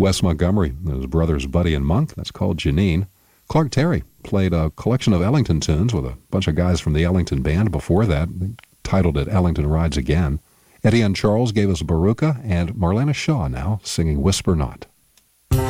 Wes Montgomery, his brothers Buddy and Monk, that's called Janine. Clark Terry played a collection of Ellington tunes with a bunch of guys from the Ellington Band before that, titled it Ellington Rides Again. Eddie and Charles gave us Baruka, and Marlena Shaw now singing Whisper Not.